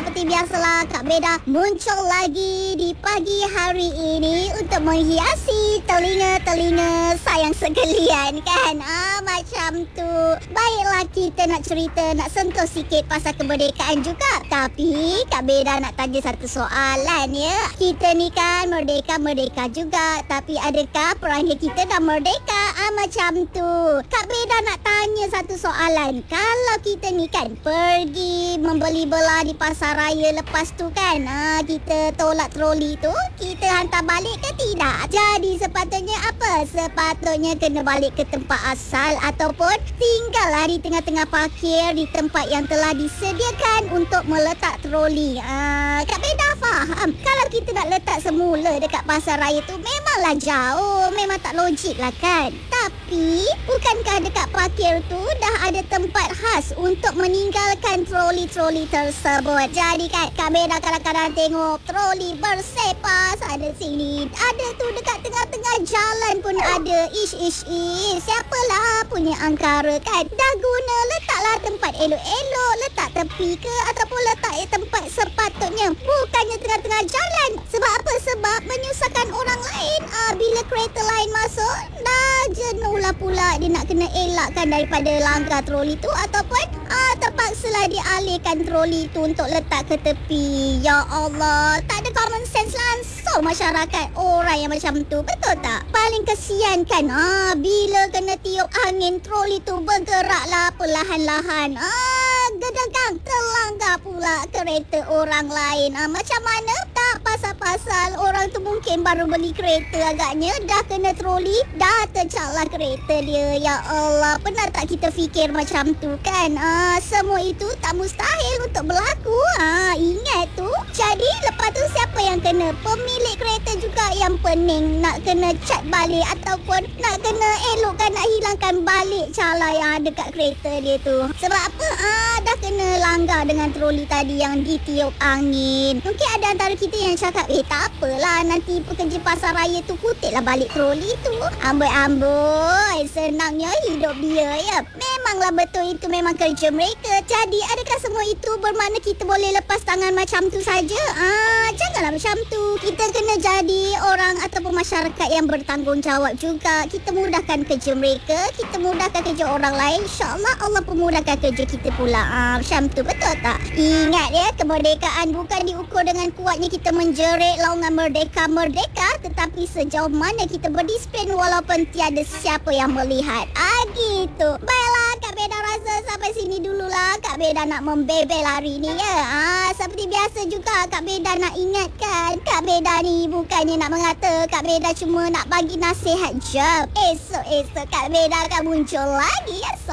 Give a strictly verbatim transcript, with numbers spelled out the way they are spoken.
seperti biasalah Kak Beda muncul lagi di pagi hari ini untuk menghiasi telinga-telinga sayang sekalian kan. Ah, macam tu. Baiklah, kita nak cerita, nak sentuh sikit pasal kemerdekaan juga. Tapi Kak Beda nak tanya satu soalan ya. Kita ni kan merdeka-merdeka juga, tapi adakah perangai kita dah merdeka? Ah, macam tu. Kak Beda nak tanya satu soalan. Kalau kita ni kan pergi membeli belah di pasar raya, lepas tu kan ah, kita tolak troli tu, kita hantar balik ke tidak? Jadi sepatutnya apa? Sepatutnya kena balik ke tempat asal ataupun tinggallah di tengah-tengah parkir di tempat yang telah disediakan untuk meletak troli. Ah, Kak Beda faham. Kalau kita nak letak semula dekat pasar raya tu memanglah jauh, memang tak logik lah kan. Tapi bukankah dekat parkir tu dah ada tempat khas untuk meninggalkan troli-troli tersebut? Jadi kan Kak Beda kadang-kadang tengok troli bersepah sana sini, ada tu dekat tengah-tengah jalan pun ada. Ish ish ish, siapalah punya angkara kan? Dah guna, letaklah tempat elok-elok, letak tepi ke ataupun letak tempat sepatutnya, bukannya tengah-tengah jalan. Sebab apa? Sebab menyusahkan orang lain. Ah, bila kereta lain masuk, dah jenuh lah pula dia nak kena elakkan daripada langgar troli tu, ataupun ah, terpaksalah dialihkan troli tu untuk letak ke tepi. Ya Allah, tak ada common sense langsung masyarakat orang yang macam tu, betul tak? Paling kesian kan ah, bila kena tiup angin troli tu bergeraklah perlahan-lahan. Ah, gedagang terlanggar pula kereta orang lain. Ah, macam mana? Tak pasal-pasal orang tu mungkin baru beli kereta agaknya, dah kena troli, dah tercaklah kereta dia. Ya Allah, pernah tak kita fikir macam tu kan? Ah, semua itu tak mustahil untuk berlaku. Ah, ingat tu. Jadi lepas tu siapa yang kena? Pemilik kereta juga yang pening nak kena cat balik ataupun nak kena elokkan, nak hilangkan balik cala yang ada kat kereta dia tu. Sebab apa? Ah, dah kena langgar dengan troli tadi yang ditiup angin. Mungkin ada antara kita yang cakap, eh tak apalah, nanti pekerja pasar raya tu kutiplah balik troli tu. Amboi-amboi, senangnya hidup dia ya. Memanglah betul, itu memang kerja mereka. Jadi adakah semua itu bermakna kita boleh lepas tangan macam tu saja? Ah, janganlah macam tu. Kita kena jadi orang ataupun masyarakat yang bertanggungjawab juga. Kita mudahkan kerja mereka, kita mudahkan kerja orang lain. InsyaAllah Allah pemudahkan kerja kita pula. Ah, macam tu, betul tak? Ingat ya, kemerdekaan bukan diukur dengan kuatnya kita menjerit laungan merdeka-merdeka, tetapi sejauh mana kita berdisiplin walaupun tiada siapa yang melihat. Ah, gitu. Baiklah, Kak Beda rasa sampai sini dululah. Kak Beda nak membebel hari ni ya. Ah, seperti biasa juga Kak Beda nak ingatkan, Kak Beda ni bukannya nak mengata, Kak Beda cuma nak bagi nasihat je. Esok-esok Kak Beda akan muncul lagi ya.